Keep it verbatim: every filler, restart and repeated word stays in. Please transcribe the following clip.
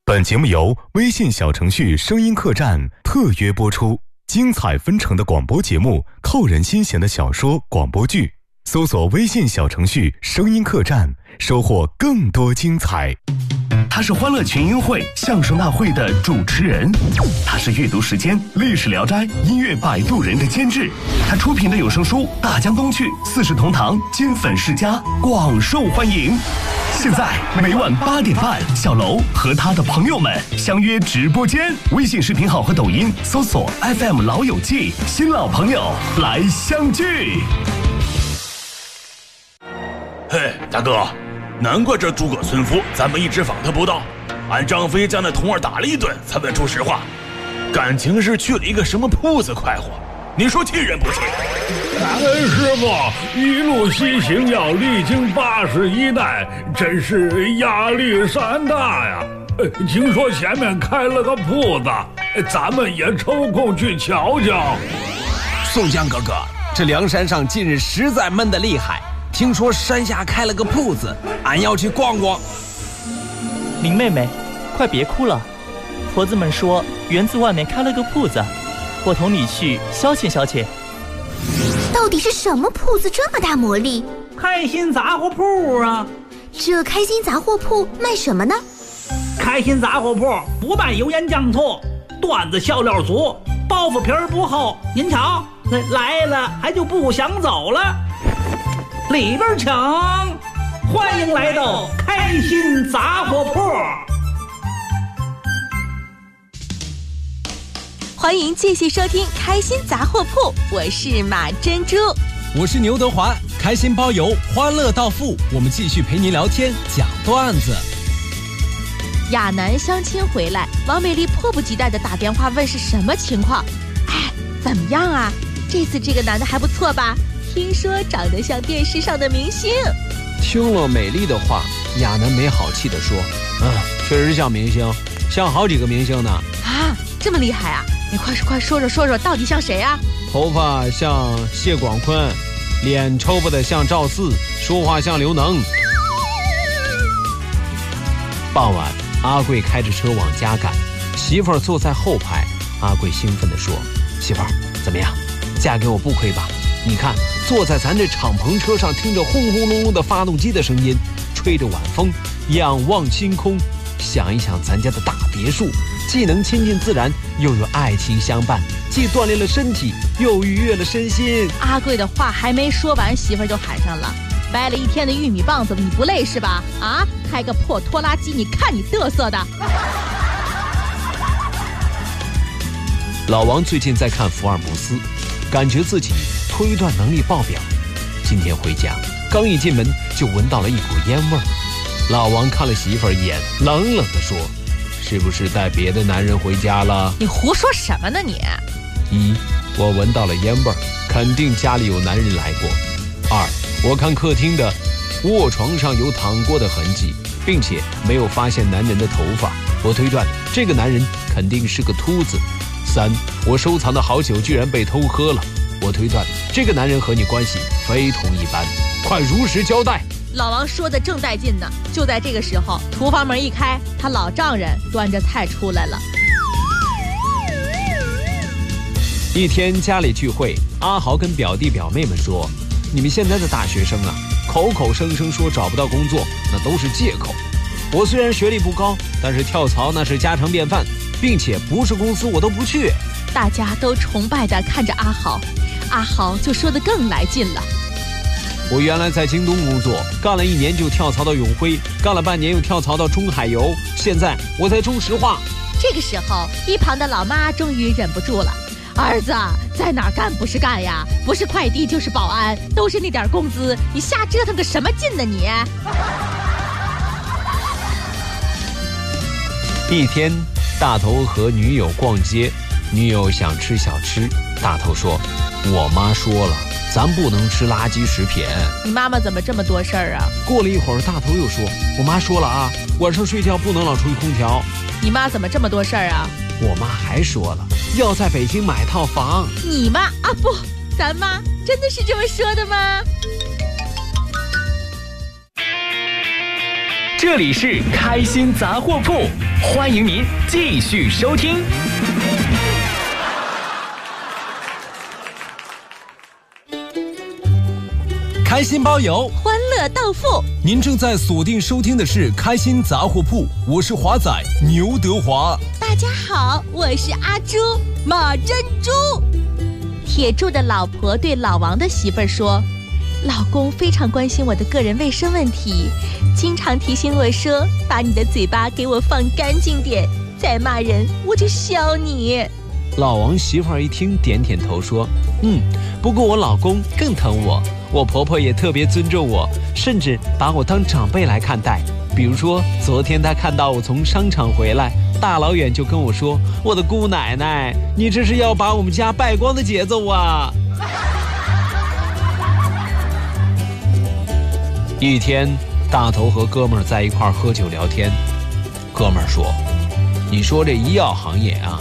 本节目由微信小程序声音客栈特约播出，精彩纷呈的广播节目，扣人心弦的小说广播剧，搜索微信小程序声音客栈，收获更多精彩。 他是欢乐群英会相声大会的主持人，他是阅读时间历史聊斋音乐摆渡人的监制，他出品的有声书《大江东去》四世同堂金粉世家广受欢迎。现在每晚八点半，小楼和他的朋友们相约直播间，微信视频号和抖音搜索 F M 老友记，新老朋友来相聚。 嘿，大哥，难怪这诸葛村夫咱们一直访他不到，俺张飞将那童儿打了一顿才问出实话，感情是去了一个什么铺子快活，你说气人不气？ 感恩师傅，一路西行要历经八十一难，真是压力山大呀。听说前面开了个铺子，咱们也抽空去瞧瞧。 宋江哥哥，这梁山上近日实在闷得厉害，听说山下开了个铺子，俺要去逛逛。 林妹妹，快别哭了，婆子们说园子外面开了个铺子，我同你去消遣消遣。 到底是什么铺子这么大魔力？ 开心杂货铺啊！ 这开心杂货铺卖什么呢？ 开心杂货铺不卖油盐酱醋，段子笑料足，包袱皮儿不厚。您瞧，来了还就不想走了。里边请，欢迎来到开心杂货铺。 欢迎继续收听开心杂货铺，我是马珍珠， 我是牛德华，开心包邮，欢乐到付，我们继续陪您聊天讲段子。 亚楠相亲回来，王美丽迫不及待地打电话问是什么情况。哎，怎么样啊？这次这个男的还不错吧？听说长得像电视上的明星。 听了美丽的话，亚楠没好气地说：嗯，确实像明星，像好几个明星呢。 啊，这么厉害啊？你快说快说说说说，到底像谁啊？ 头发像谢广坤，脸抽巴的像赵四，说话像刘能。傍晚，阿贵开着车往家赶，媳妇儿坐在后排。阿贵兴奋地说：媳妇儿，怎么样？嫁给我不亏吧？你看，坐在咱这敞篷车上，听着轰轰隆隆的发动机的声音，吹着晚风，仰望星空，想一想咱家的大别墅，既能亲近自然，又有爱情相伴，既锻炼了身体，又愉悦了身心。 阿贵的话还没说完，媳妇儿就喊上了：掰了一天的玉米棒子，你不累是吧？啊，开个破拖拉机，你看你嘚瑟的。老王最近在看福尔摩斯，感觉自己推断能力爆表。今天回家，刚一进门就闻到了一股烟味儿。老王看了媳妇儿一眼，冷冷地说：是不是带别的男人回家了？ 你胡说什么呢你？ 一，我闻到了烟味儿，肯定家里有男人来过。二，我看客厅的卧床上有躺过的痕迹，并且没有发现男人的头发，我推断这个男人肯定是个秃子。三，我收藏的好酒居然被偷喝了，我推断这个男人和你关系非同一般，快如实交代。 老王说的正带劲呢，就在这个时候，厨房门一开，他老丈人端着菜出来了。 一天家里聚会，阿豪跟表弟表妹们说：你们现在的大学生啊，口口声声说找不到工作，那都是借口。我虽然学历不高，但是跳槽那是家常便饭，并且不是公司我都不去。 大家都崇拜地看着阿豪，阿豪就说得更来劲了。 我原来在京东工作，干了一年就跳槽到永辉，干了半年又跳槽到中海油，现在我在中石化。 这个时候，一旁的老妈终于忍不住了：儿子，在哪儿干不是干呀？不是快递就是保安，都是那点工资，你瞎折腾个什么劲呢你？ 一天，大头和女友逛街，女友想吃小吃，大头说：我妈说了，咱不能吃垃圾食品。 你妈妈怎么这么多事儿啊？ 过了一会儿，大头又说：我妈说了啊，晚上睡觉不能老吹空调。 你妈怎么这么多事儿啊？ 我妈还说了，要在北京买套房。 你妈啊不，咱妈真的是这么说的吗？ 这里是开心杂货铺，欢迎您继续收听。 开心包邮， 欢乐到付。 您正在锁定收听的是开心杂货铺，我是华仔牛德华。 大家好，我是阿朱马珍珠。铁柱的老婆对老王的媳妇儿说，老公非常关心我的个人卫生问题，经常提醒我说，把你的嘴巴给我放干净点，再骂人我就削你。 老王媳妇儿一听点点头说，嗯，不过我老公更疼我，我婆婆也特别尊重我，甚至把我当长辈来看待。比如说昨天她看到我从商场回来，大老远就跟我说，我的姑奶奶，你这是要把我们家败光的节奏啊。一天，大头和哥们儿在一块儿喝酒聊天，哥们儿说，你说这医药行业啊，